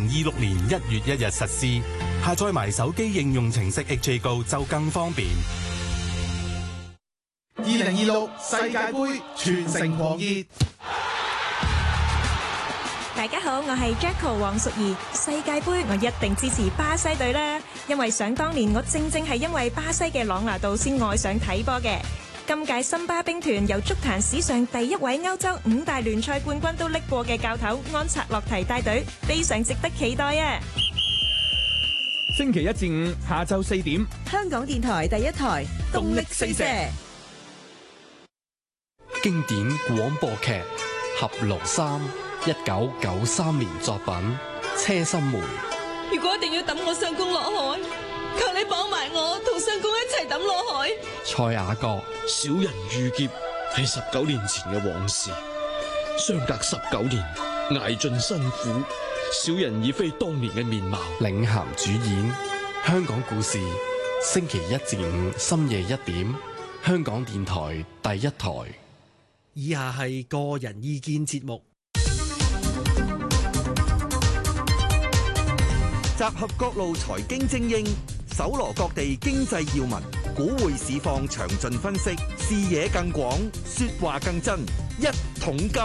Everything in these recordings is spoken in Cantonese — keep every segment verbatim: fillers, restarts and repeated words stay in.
二六年一月一日實施，下載埋手機應用程式 H A Go 就更方便。 二零二六世界盃全城狂熱。 大家好，我係 Jacko 黃淑儀。世界盃我一定支持巴西隊啦，因為想當年我正正係因為巴西嘅朗拿度先愛上睇波嘅。今屆森巴兵團由足壇史上第一位歐洲五大聯賽冠軍都拎過嘅教頭安察洛提帶隊，非常值得期待啊！ 星期一至五下晝四點， 香港電台第一台動力四射。 經典廣播劇《俠廬三》，一九九三年作品《車心梅》。 如果一定要抌我相公落海，求你綁埋我同相公一齊抌落海。 蔡雅閣， 小人遇劫係十九年前嘅往事，相隔十九年，捱盡辛苦，小人已非當年嘅面貌。 領銜主演，香港故事，星期一至五深夜一點，香港電台第一台。 以下係個人意見節目， 集合各路財經精英，搜羅各地經濟要聞，股匯市況詳盡分析，視野更廣，說話更真。一桶金，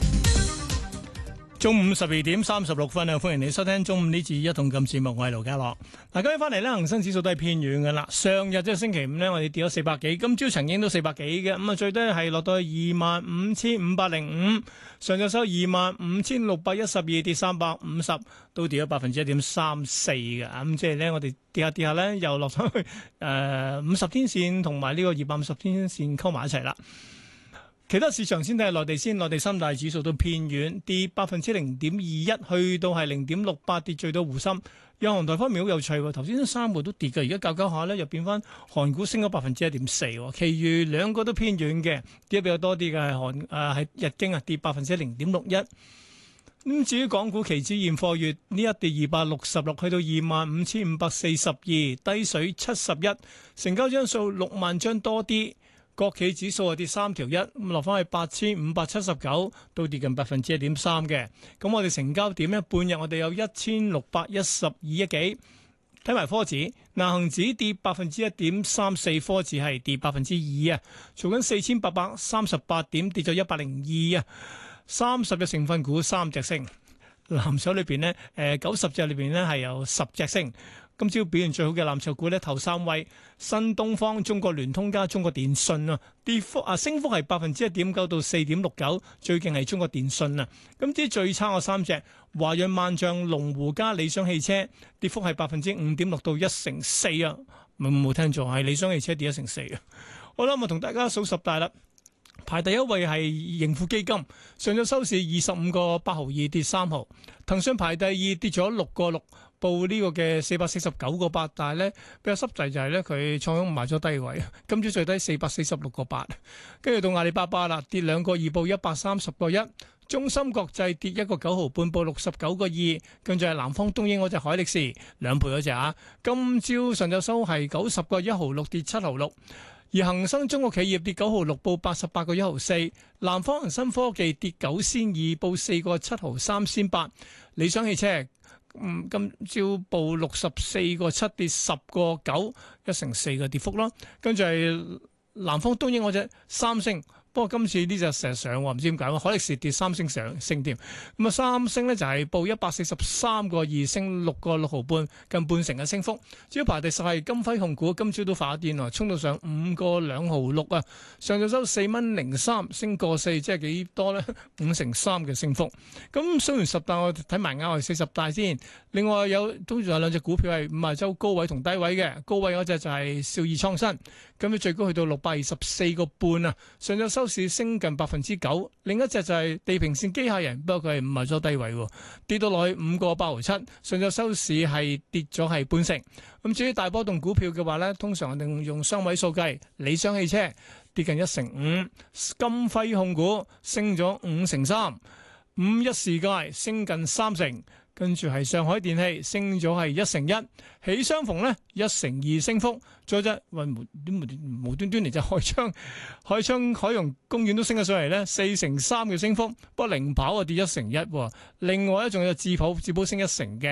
中午十二點三十六分啊！歡迎你收聽中午呢次一桶金節目，我係盧家樂。嗱，今日翻嚟呢，恒生指數都係偏軟嘅啦。上日即係星期五呢，我哋跌咗四百幾，今朝曾經都四百幾嘅，咁啊最低係落到去二萬五千五百零五，上晝收二萬五千六百一十二，跌三百五十，都跌咗百分之一點三四嘅。咁即係呢，我哋跌下跌下呢，又落咗去誒五十天線同埋呢個二百五十天線溝埋一齊啦。其他市場先睇下內地先，內地三大指數都偏軟，跌百分之零點二一，去到係零點六八，跌最多滬深。日韓台方面好有趣喎，頭先三個都跌嘅，而家較較下咧又變翻韓股升咗百分之一點四，其餘兩個都偏軟嘅，跌得比較多啲嘅係韓誒係日經啊，跌百分之零點六一。咁至於港股期指現貨月呢一跌二百六十六，去到二萬五千五百四十二，低水七十一，成交張數六萬張多啲。國企指數啊跌三條一，咁落翻去八千五百七十九，都跌近百分之一點三嘅。咁我哋成交點呢，半日我哋有一千六百一十二億幾。睇埋科指，嗱恒指跌百分之一點三四，科指係跌百分之二啊，做緊四千八百三十八點，跌咗一百零二啊。三十隻成分股三隻升，藍籌裏邊呢，誒九十隻裏邊呢係有十隻升。今朝表現最好嘅藍籌股呢，頭三位新東方、中國聯通加中國電信啊，跌幅啊升幅係百分之一點九到四點六九，最勁係中國電信啊。咁至於最差嘅三隻，華潤萬象、龍湖加理想汽車，跌幅係百分之五點六到一成四啊。冇冇聽錯，係理想汽車跌一成四啊。好啦，我同大家數十大啦。排第一位係盈富基金，上晝收市二十五個八毫二，跌三毫。騰訊排第二，跌咗六個六，報呢個嘅四百四十九個八，但係咧比較濕滯就係咧佢創咗埋咗低位，今朝最低四百四十六個八。跟住到阿里巴巴啦，跌兩個二，報一百三十個一。中芯國際跌一個九毫半，報六十九個二。跟住係南方東英嗰隻海力士兩倍嗰隻啊，今朝上晝收係九十個一毫六，跌七毫六。而恒生中國企業跌九毫六，報八十八個一毫四；南方恒生科技跌九仙二，報四個七毫三仙八；理想汽車，嗯，今朝報六十四個七，跌十個九，一成四嘅跌幅咯。跟住係南方東英嗰隻三星。不過今次呢隻成日上喎，唔知點解，海力士跌三星上升添。咁啊，三星呢就係報一百四十三個二，升六個六毫半，近半成嘅升幅。至於排第十係金輝控股，今朝都發癲喎，衝到上五個兩毫六啊！上晝收四蚊零三，升個四，即係幾多呢？五成三嘅升幅。咁數完十大，我睇埋啱係四十大先。另外有都仲有兩隻股票係五十周高位同低位嘅，高位嗰隻就係兆易創新，今朝最高去到六百二十四個半啊！上晝收市升近百分之九，另一隻就係地平線機械人，不過佢係唔係咗低位，跌到落去五個八毫七，上晝收市係跌咗係半成。咁至於大波動股票嘅話呢，通常我哋用雙位數計，理想汽車跌近一成五，金輝控股升咗五成三，五一世界升近三成。跟住係上海電氣升咗係一成一，喜相逢呢一成二升幅，再者喂無無無端端嚟隻海昌海昌海洋公園都升咗上嚟呢四成三嘅升幅，不過零跑啊跌一成一，另外一仲有智普智普升一成嘅。